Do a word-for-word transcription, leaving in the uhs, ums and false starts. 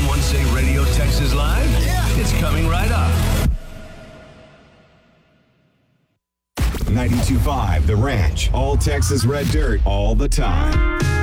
someone say Radio Texas Live? Yeah. It's coming right up. ninety-two point five The Ranch. All Texas Red Dirt all the time.